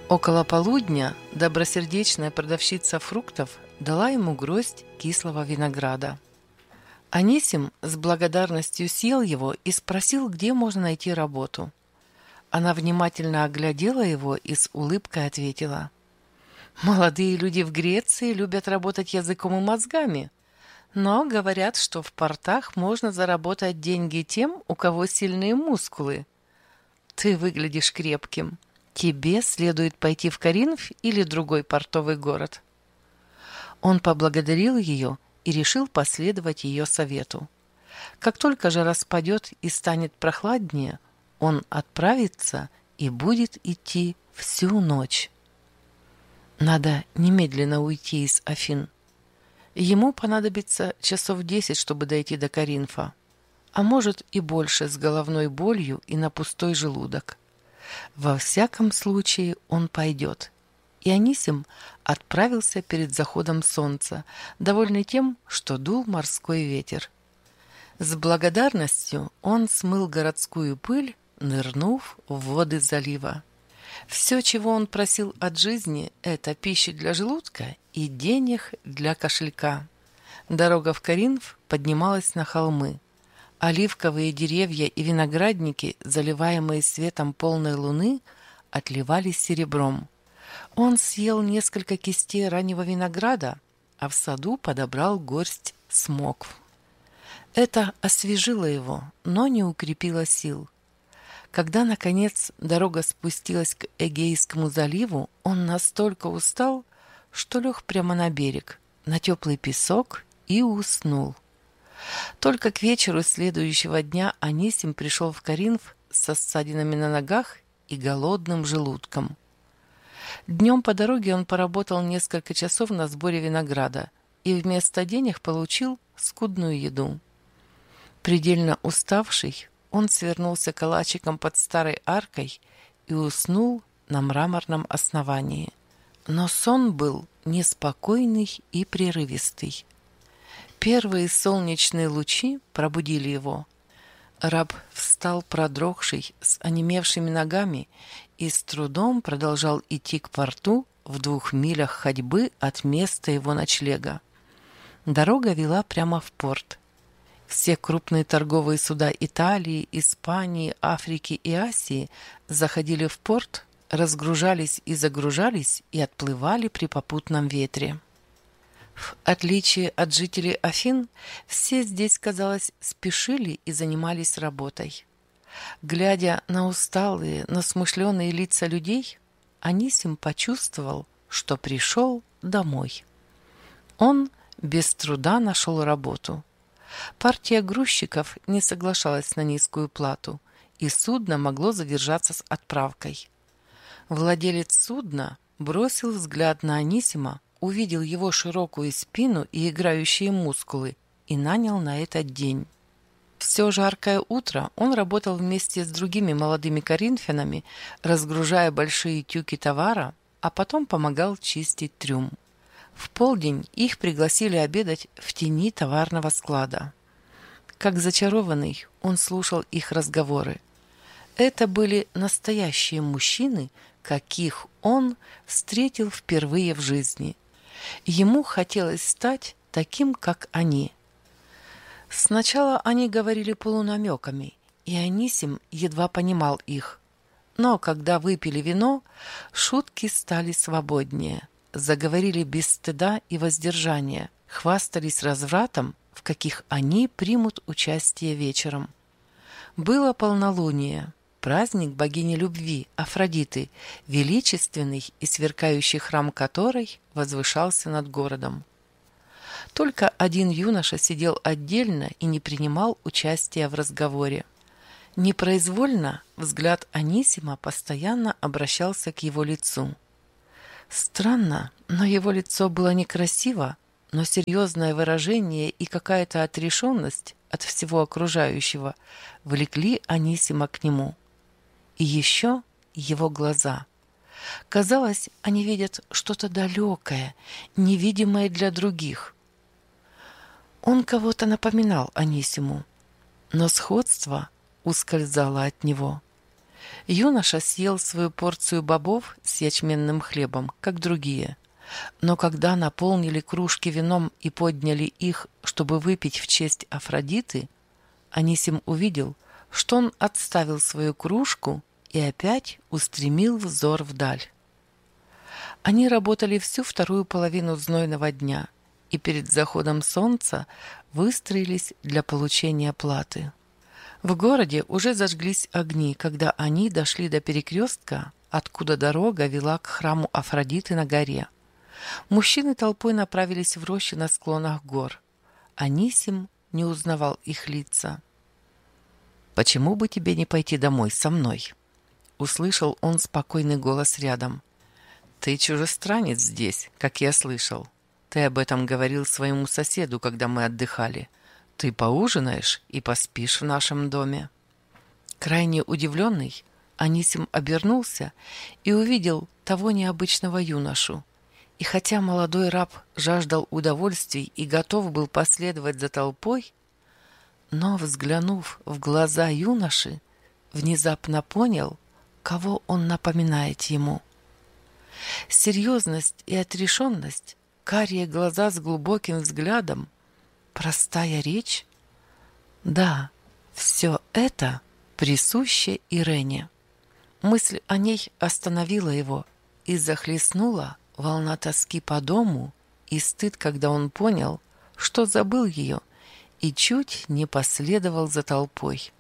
Около полудня добросердечная продавщица фруктов дала ему гроздь кислого винограда. Анисим с благодарностью съел его и спросил, где можно найти работу. Она внимательно оглядела его и с улыбкой ответила: «Молодые люди в Греции любят работать языком и мозгами, но говорят, что в портах можно заработать деньги тем, у кого сильные мускулы. Ты выглядишь крепким. Тебе следует пойти в Коринф или другой портовый город». Он поблагодарил ее и решил последовать ее совету. Как только же распадет и станет прохладнее, он отправится и будет идти всю ночь. Надо немедленно уйти из Афин. Ему понадобится часов 10, чтобы дойти до Коринфа, а может и больше с головной болью и на пустой желудок. Во всяком случае он пойдет. И Анисим отправился перед заходом солнца, довольный тем, что дул морской ветер. С благодарностью он смыл городскую пыль, нырнув в воды залива. Все, чего он просил от жизни, это пищи для желудка и денег для кошелька. Дорога в Коринф поднималась на холмы. Оливковые деревья и виноградники, заливаемые светом полной луны, отливали серебром. Он съел несколько кистей раннего винограда, а в саду подобрал горсть смокв. Это освежило его, но не укрепило сил. Когда, наконец, дорога спустилась к Эгейскому заливу, он настолько устал, что лег прямо на берег, на теплый песок и уснул. Только к вечеру следующего дня Анисим пришел в Коринф со ссадинами на ногах и голодным желудком. Днем по дороге он поработал несколько часов на сборе винограда и вместо денег получил скудную еду. Предельно уставший, он свернулся калачиком под старой аркой и уснул на мраморном основании. Но сон был неспокойный и прерывистый. Первые солнечные лучи пробудили его. Раб встал продрогший, с онемевшими ногами, и с трудом продолжал идти к порту в 2 милях ходьбы от места его ночлега. Дорога вела прямо в порт. Все крупные торговые суда Италии, Испании, Африки и Асии заходили в порт, разгружались и загружались и отплывали при попутном ветре. В отличие от жителей Афин, все здесь, казалось, спешили и занимались работой. Глядя на усталые, но смышленые лица людей, Анисим почувствовал, что пришел домой. Он без труда нашел работу. Партия грузчиков не соглашалась на низкую плату, и судно могло задержаться с отправкой. Владелец судна бросил взгляд на Анисима, увидел его широкую спину и играющие мускулы и нанял на этот день. Все жаркое утро он работал вместе с другими молодыми коринфянами, разгружая большие тюки товара, а потом помогал чистить трюм. В полдень их пригласили обедать в тени товарного склада. Как зачарованный, он слушал их разговоры. Это были настоящие мужчины, каких он встретил впервые в жизни. Ему хотелось стать таким, как они. Сначала они говорили полунамеками, и Анисим едва понимал их. Но когда выпили вино, шутки стали свободнее. Заговорили без стыда и воздержания, хвастались развратом, в каких они примут участие вечером. Было полнолуние, праздник богини любви, Афродиты, величественный и сверкающий храм которой возвышался над городом. Только один юноша сидел отдельно и не принимал участия в разговоре. Непроизвольно взгляд Анисима постоянно обращался к его лицу. Странно, но его лицо было некрасиво, но серьезное выражение и какая-то отрешенность от всего окружающего влекли Анисима к нему. И еще его глаза. Казалось, они видят что-то далекое, невидимое для других. Он кого-то напоминал Анисиму, но сходство ускользало от него. Юноша съел свою порцию бобов с ячменным хлебом, как другие. Но когда наполнили кружки вином и подняли их, чтобы выпить в честь Афродиты, Анисим увидел, что он отставил свою кружку и опять устремил взор вдаль. Они работали всю вторую половину знойного дня и перед заходом солнца выстроились для получения платы. В городе уже зажглись огни, когда они дошли до перекрестка, откуда дорога вела к храму Афродиты на горе. Мужчины толпой направились в рощи на склонах гор. Анисим не узнавал их лица. «Почему бы тебе не пойти домой со мной?» Услышал он спокойный голос рядом. «Ты чужестранец здесь, как я слышал. Ты об этом говорил своему соседу, когда мы отдыхали. Ты поужинаешь и поспишь в нашем доме». Крайне удивленный, Анисим обернулся и увидел того необычного юношу. И хотя молодой раб жаждал удовольствий и готов был последовать за толпой, но, взглянув в глаза юноши, внезапно понял, кого он напоминает ему. Серьезность и отрешенность, карие глаза с глубоким взглядом, простая речь — да, все это присуще Ирене. Мысль о ней остановила его и захлестнула волна тоски по дому и стыд, когда он понял, что забыл ее и чуть не последовал за толпой.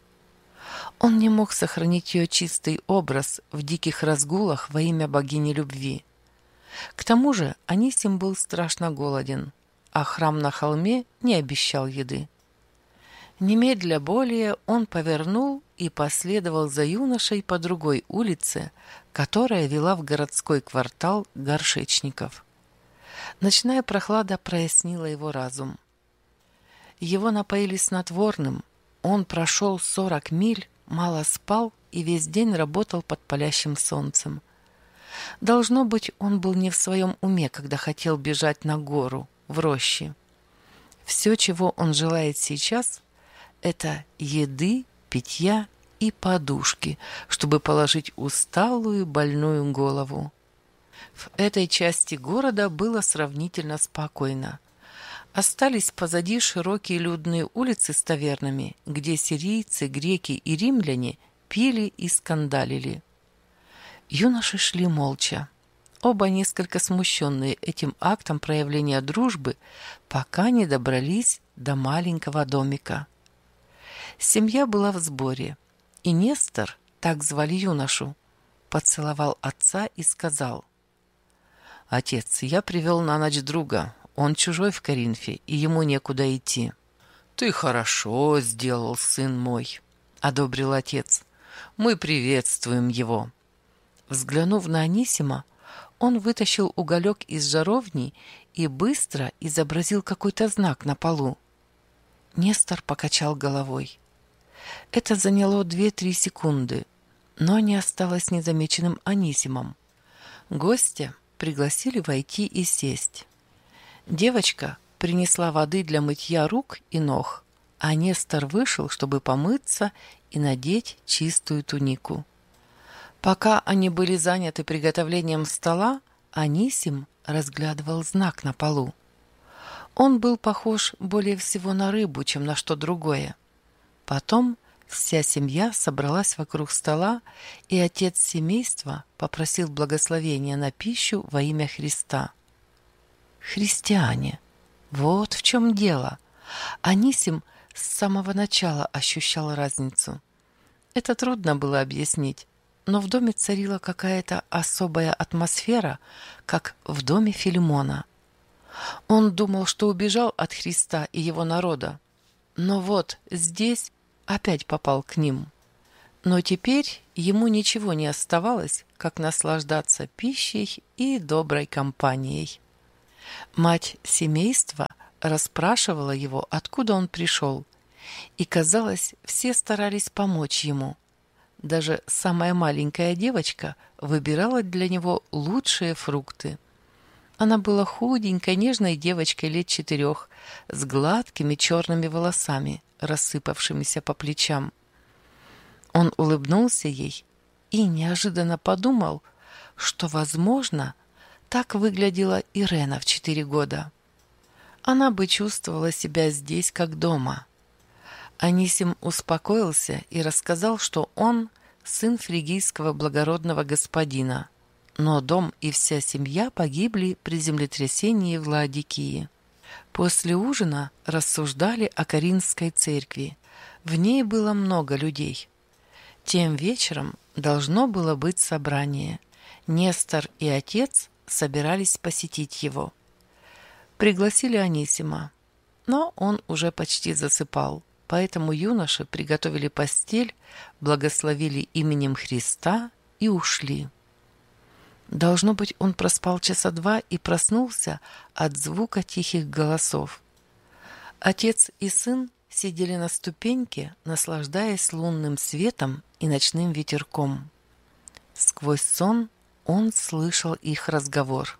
Он не мог сохранить ее чистый образ в диких разгулах во имя богини любви. К тому же Анисим был страшно голоден, а храм на холме не обещал еды. Немедля более он повернул и последовал за юношей по другой улице, которая вела в городской квартал горшечников. Ночная прохлада прояснила его разум. Его напоили снотворным, он прошел 40 миль, мало спал и весь день работал под палящим солнцем. Должно быть, он был не в своем уме, когда хотел бежать на гору, в рощи. Все, чего он желает сейчас, это еды, питья и подушки, чтобы положить усталую больную голову. В этой части города было сравнительно спокойно. Остались позади широкие людные улицы с тавернами, где сирийцы, греки и римляне пили и скандалили. Юноши шли молча, оба несколько смущенные этим актом проявления дружбы, пока не добрались до маленького домика. Семья была в сборе, и Нестор, так звали юношу, поцеловал отца и сказал: «Отец, я привел на ночь друга. Он чужой в Коринфе, и ему некуда идти». «Ты хорошо сделал, сын мой», — одобрил отец. «Мы приветствуем его». Взглянув на Анисима, он вытащил уголек из жаровни и быстро изобразил какой-то знак на полу. Нестор покачал головой. Это заняло 2-3 секунды, но не осталось незамеченным Анисимом. Гостя пригласили войти и сесть. Девочка принесла воды для мытья рук и ног, а Нестор вышел, чтобы помыться и надеть чистую тунику. Пока они были заняты приготовлением стола, Анисим разглядывал знак на полу. Он был похож более всего на рыбу, чем на что другое. Потом вся семья собралась вокруг стола, и отец семейства попросил благословения на пищу во имя Христа. Христиане. Вот в чем дело. Анисим с самого начала ощущал разницу. Это трудно было объяснить, но в доме царила какая-то особая атмосфера, как в доме Филимона. Он думал, что убежал от Христа и его народа, но вот здесь опять попал к ним. Но теперь ему ничего не оставалось, как наслаждаться пищей и доброй компанией. Мать семейства расспрашивала его, откуда он пришел, и, казалось, все старались помочь ему. Даже самая маленькая девочка выбирала для него лучшие фрукты. Она была худенькой, нежной девочкой лет 4, с гладкими черными волосами, рассыпавшимися по плечам. Он улыбнулся ей и неожиданно подумал, что, возможно, так выглядела Ирена в 4 года. Она бы чувствовала себя здесь как дома. Анисим успокоился и рассказал, что он сын фригийского благородного господина, но дом и вся семья погибли при землетрясении в Лаодикии. После ужина рассуждали о Коринфской церкви. В ней было много людей. Тем вечером должно было быть собрание. Нестор и отец собирались посетить его. Пригласили Анисима, но он уже почти засыпал, поэтому юноши приготовили постель, благословили именем Христа и ушли. Должно быть, он проспал часа 2 и проснулся от звука тихих голосов. Отец и сын сидели на ступеньке, наслаждаясь лунным светом и ночным ветерком. Сквозь сон он слышал их разговор.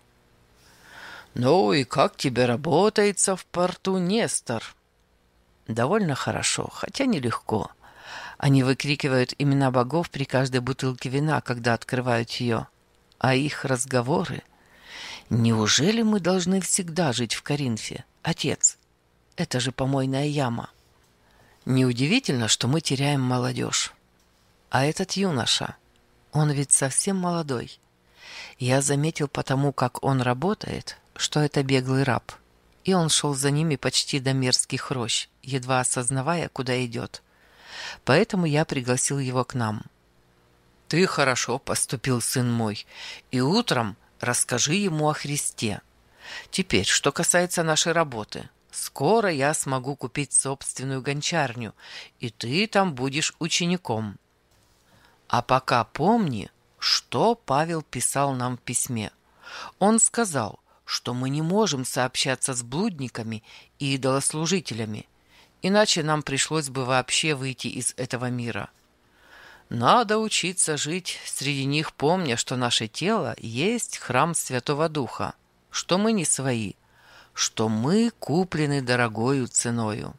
«Ну и как тебе работается в порту, Нестор?» «Довольно хорошо, хотя нелегко. Они выкрикивают имена богов при каждой бутылке вина, когда открывают ее. А их разговоры... Неужели мы должны всегда жить в Коринфе, отец? Это же помойная яма. Неудивительно, что мы теряем молодежь. А этот юноша, он ведь совсем молодой. Я заметил потому, как он работает, что это беглый раб. И он шел за ними почти до мерзких рощ, едва осознавая, куда идет. Поэтому я пригласил его к нам. Ты хорошо поступил, сын мой, и утром расскажи ему о Христе. Теперь, что касается нашей работы. Скоро я смогу купить собственную гончарню, и ты там будешь учеником. А пока помни, что Павел писал нам в письме. Он сказал, что мы не можем сообщаться с блудниками и идолослужителями, иначе нам пришлось бы вообще выйти из этого мира. Надо учиться жить среди них, помня, что наше тело есть храм Святого Духа, что мы не свои, что мы куплены дорогою ценою.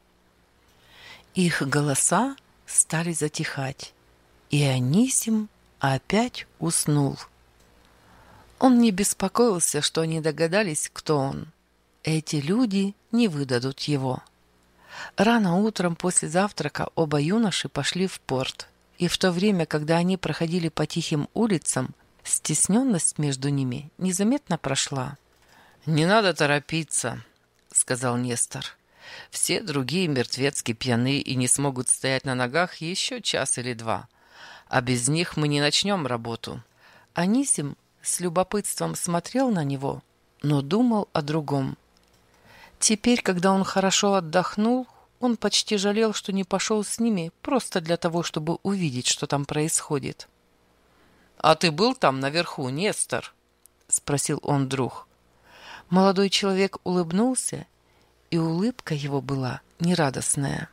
Их голоса стали затихать, и Анисим опять уснул. Он не беспокоился, что они догадались, кто он. Эти люди не выдадут его. Рано утром после завтрака оба юноши пошли в порт, и в то время, когда они проходили по тихим улицам, стесненность между ними незаметно прошла. «Не надо торопиться», — сказал Нестор. «Все другие мертвецки пьяны и не смогут стоять на ногах еще час или 2, а без них мы не начнем работу». Анисим с любопытством смотрел на него, но думал о другом. Теперь, когда он хорошо отдохнул, он почти жалел, что не пошел с ними просто для того, чтобы увидеть, что там происходит. «А ты был там наверху, Нестор?» — спросил он вдруг. Молодой человек улыбнулся, и улыбка его была нерадостная.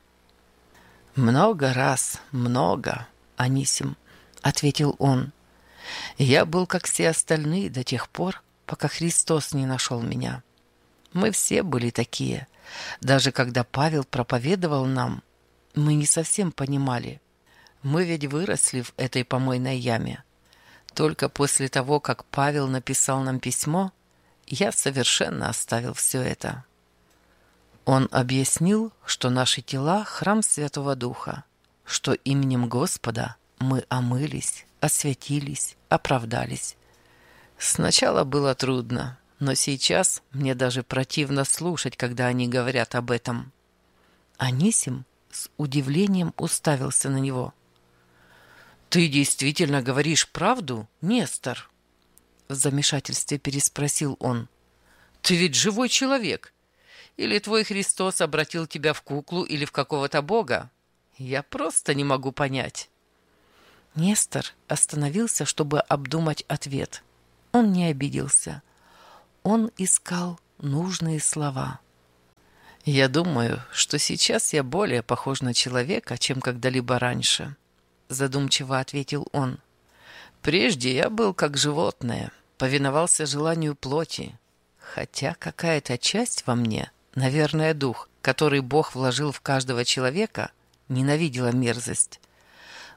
«Много раз, много, Анисим», — ответил он. «Я был, как все остальные, до тех пор, пока Христос не нашел меня. Мы все были такие. Даже когда Павел проповедовал нам, мы не совсем понимали. Мы ведь выросли в этой помойной яме. Только после того, как Павел написал нам письмо, я совершенно оставил все это». Он объяснил, что наши тела — храм Святого Духа, что именем Господа мы омылись, освятились, оправдались. Сначала было трудно, но сейчас мне даже противно слушать, когда они говорят об этом. Анисим с удивлением уставился на него. «Ты действительно говоришь правду, Нестор?» В замешательстве переспросил он. «Ты ведь живой человек. Или твой Христос обратил тебя в куклу или в какого-то бога? Я просто не могу понять». Нестор остановился, чтобы обдумать ответ. Он не обиделся. Он искал нужные слова. «Я думаю, что сейчас я более похож на человека, чем когда-либо раньше», — задумчиво ответил он. «Прежде я был как животное, повиновался желанию плоти, хотя какая-то часть во мне, наверное, дух, который Бог вложил в каждого человека, ненавидела мерзость.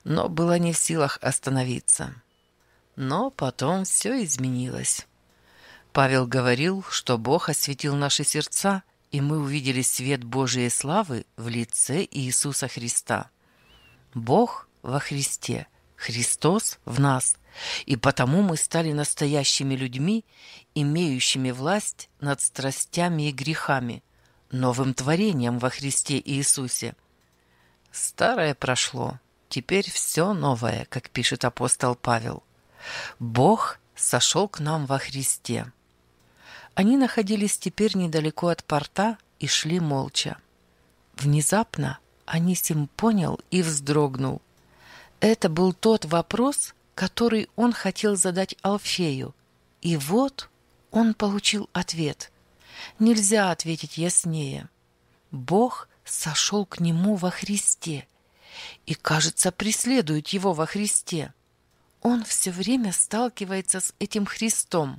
но была не в силах остановиться. Но потом все изменилось. Павел говорил, что Бог осветил наши сердца, и мы увидели свет Божией славы в лице Иисуса Христа. Бог во Христе, Христос в нас, и потому мы стали настоящими людьми, имеющими власть над страстями и грехами, новым творением во Христе Иисусе. Старое прошло, теперь все новое, как пишет апостол Павел. Бог сошел к нам во Христе. Они находились теперь недалеко от порта и шли молча. Внезапно Анисим понял и вздрогнул. Это был тот вопрос, который он хотел задать Алфею. И вот он получил ответ. Нельзя ответить яснее. Бог сошел к нему во Христе и, кажется, преследует его во Христе. Он все время сталкивается с этим Христом.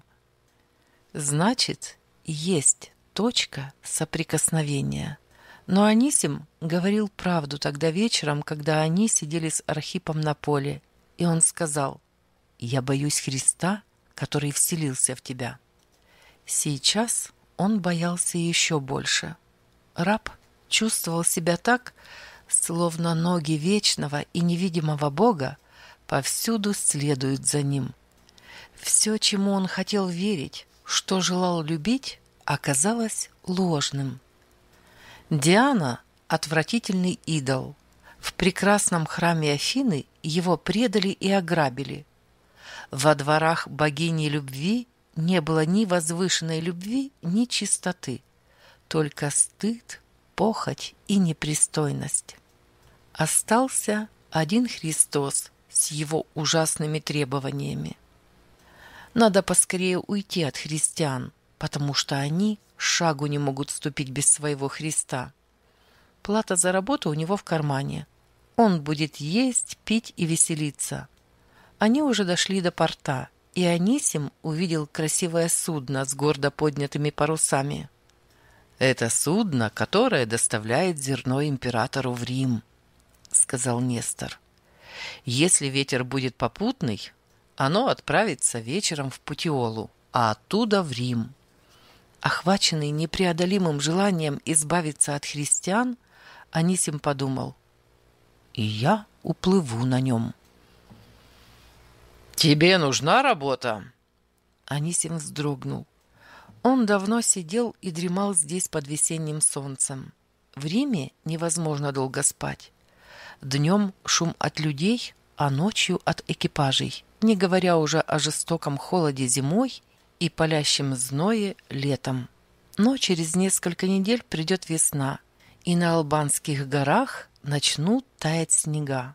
Значит, есть точка соприкосновения. Но Анисим говорил правду тогда вечером, когда они сидели с Архипом на поле, и он сказал: «Я боюсь Христа, который вселился в тебя». Сейчас он боялся еще больше. Раб чувствовал себя так, словно ноги вечного и невидимого Бога повсюду следуют за ним. Все, чему он хотел верить, что желал любить, оказалось ложным. Диана – отвратительный идол. В прекрасном храме Афины его предали и ограбили. Во дворах богини любви не было ни возвышенной любви, ни чистоты, только стыд, похоть и непристойность. Остался один Христос с его ужасными требованиями. Надо поскорее уйти от христиан, потому что они шагу не могут ступить без своего Христа. Плата за работу у него в кармане. Он будет есть, пить и веселиться. Они уже дошли до порта, и Анисим увидел красивое судно с гордо поднятыми парусами. «Это судно, которое доставляет зерно императору в Рим», — сказал Нестор. «Если ветер будет попутный, оно отправится вечером в Путиолу, а оттуда в Рим». Охваченный непреодолимым желанием избавиться от христиан, Анисим подумал: «И я уплыву на нем». «Тебе нужна работа?» Анисим вздрогнул. Он давно сидел и дремал здесь под весенним солнцем. В Риме невозможно долго спать. Днем шум от людей, а ночью от экипажей, не говоря уже о жестоком холоде зимой и палящем зное летом. Но через несколько недель придет весна, и на Албанских горах начнут таять снега.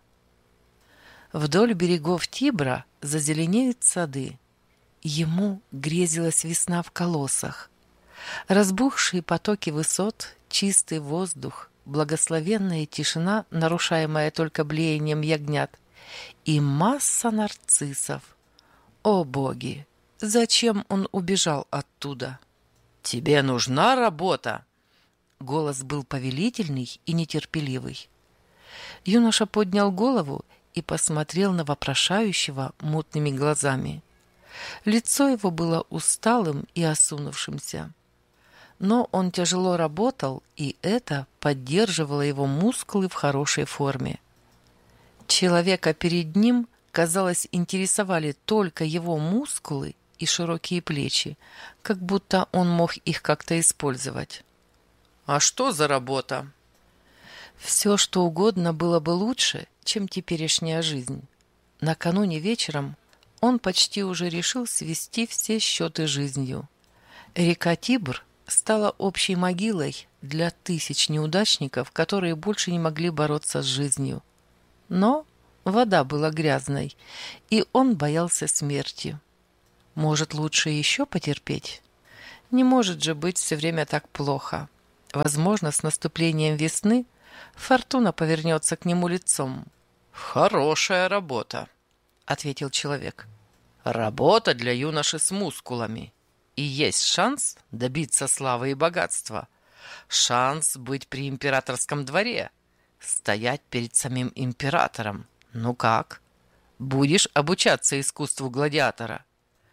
Вдоль берегов Тибра зазеленеют сады. Ему грезилась весна в колоссах. Разбухшие потоки высот, чистый воздух, благословенная тишина, нарушаемая только блеянием ягнят, и масса нарциссов. О боги! Зачем он убежал оттуда? «Тебе нужна работа?» Голос был повелительный и нетерпеливый. Юноша поднял голову и посмотрел на вопрошающего мутными глазами. Лицо его было усталым и осунувшимся. Но он тяжело работал, и это поддерживало его мускулы в хорошей форме. Человека перед ним, казалось, интересовали только его мускулы и широкие плечи, как будто он мог их как-то использовать. «А что за работа?» Все, что угодно было бы лучше, чем теперешняя жизнь. Накануне вечером он почти уже решил свести все счеты жизнью. Река Тибр стала общей могилой для тысяч неудачников, которые больше не могли бороться с жизнью. Но вода была грязной, и он боялся смерти. Может, лучше еще потерпеть? Не может же быть все время так плохо. Возможно, с наступлением весны фортуна повернется к нему лицом. «Хорошая работа», — ответил человек. «Работа для юноши с мускулами. И есть шанс добиться славы и богатства. Шанс быть при императорском дворе, стоять перед самим императором, Ну как? Будешь обучаться искусству гладиатора?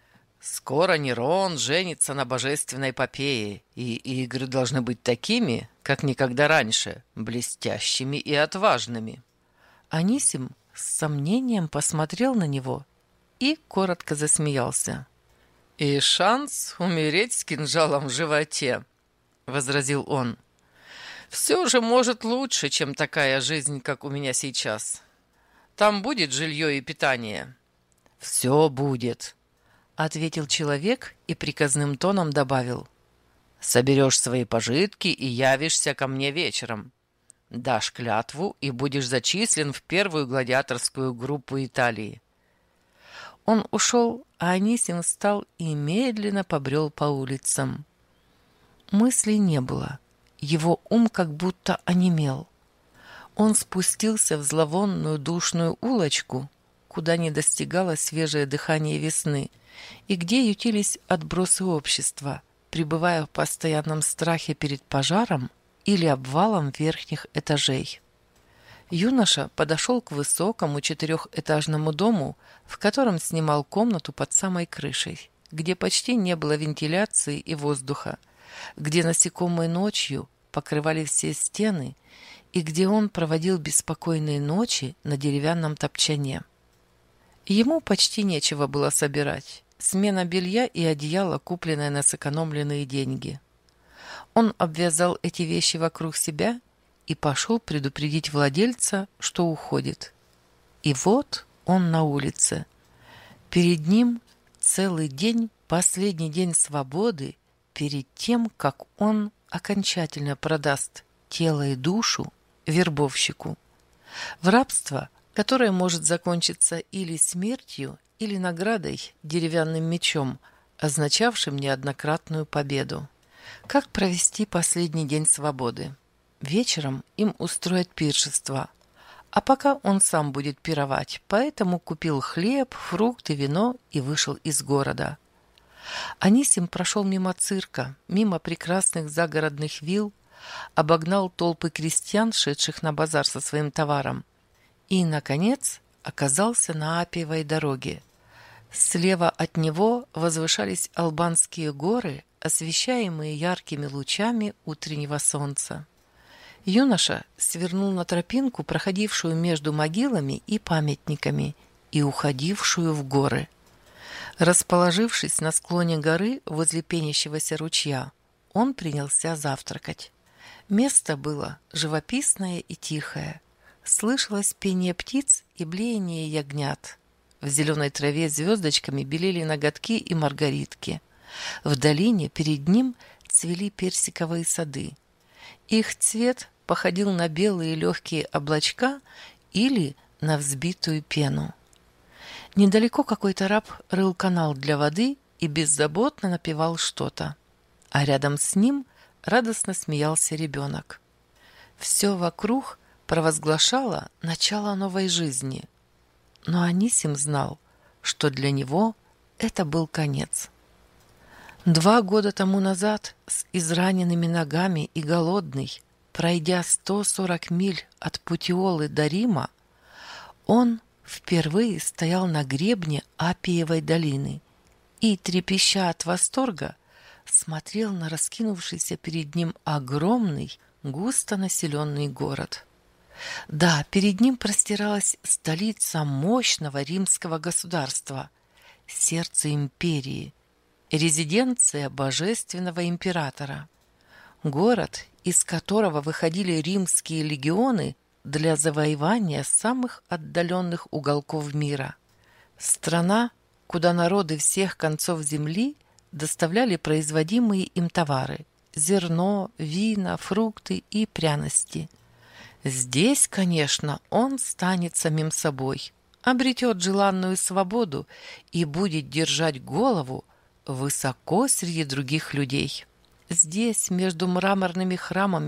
Скоро Нерон женится на божественной Попее, и игры должны быть такими, как никогда раньше, блестящими и отважными. Анисим с сомнением посмотрел на него и коротко засмеялся. «И шанс умереть с кинжалом в животе», — возразил он. «Все же может лучше, чем такая жизнь, как у меня сейчас. Там будет жилье и питание». «Все будет», — ответил человек и приказным тоном добавил. «Соберешь свои пожитки и явишься ко мне вечером. Дашь клятву и будешь зачислен в первую гладиаторскую группу Италии». Он ушел, а Анисим встал и медленно побрел по улицам. Мыслей не было. Его ум как будто онемел. Он спустился в зловонную душную улочку, куда не достигало свежее дыхание весны, и где ютились отбросы общества, пребывая в постоянном страхе перед пожаром или обвалом верхних этажей. Юноша подошел к высокому 4-этажному дому, в котором снимал комнату под самой крышей, где почти не было вентиляции и воздуха, где насекомые ночью покрывали все стены и где он проводил беспокойные ночи на деревянном топчане. Ему почти нечего было собирать. Смена белья и одеяла, купленное на сэкономленные деньги. Он обвязал эти вещи вокруг себя и пошел предупредить владельца, что уходит. И вот он на улице. Перед ним целый день, последний день свободы, перед тем, как он окончательно продаст тело и душу вербовщику. В рабство, которое может закончиться или смертью, или наградой деревянным мечом, означавшим неоднократную победу. Как провести последний день свободы? Вечером им устроят пиршество, а пока он сам будет пировать, поэтому купил хлеб, фрукты, вино и вышел из города. Анисим прошел мимо цирка, мимо прекрасных загородных вилл, обогнал толпы крестьян, шедших на базар со своим товаром, и, наконец, оказался на Аппиевой дороге. Слева от него возвышались Албанские горы, освещаемые яркими лучами утреннего солнца. Юноша свернул на тропинку, проходившую между могилами и памятниками, и уходившую в горы. Расположившись на склоне горы возле пенящегося ручья, он принялся завтракать. Место было живописное и тихое. Слышалось пение птиц и блеяние ягнят. В зеленой траве звездочками белели ноготки и маргаритки. В долине перед ним цвели персиковые сады. Их цвет походил на белые легкие облачка или на взбитую пену. Недалеко какой-то раб рыл канал для воды и беззаботно напевал что-то, а рядом с ним радостно смеялся ребенок. Все вокруг провозглашало начало новой жизни, но Анисим знал, что для него это был конец. 2 года тому назад, с израненными ногами и голодный, пройдя 140 миль от Путиолы до Рима, он впервые стоял на гребне Аппиевой долины и, трепеща от восторга, смотрел на раскинувшийся перед ним огромный, густонаселенный город. Да, перед ним простиралась столица мощного римского государства, сердце империи, резиденция божественного императора, город, из которого выходили римские легионы для завоевания самых отдаленных уголков мира. Страна, куда народы всех концов земли доставляли производимые им товары – зерно, вина, фрукты и пряности. Здесь, конечно, он станет самим собой, обретет желанную свободу и будет держать голову высоко среди других людей. Здесь, между мраморными храмами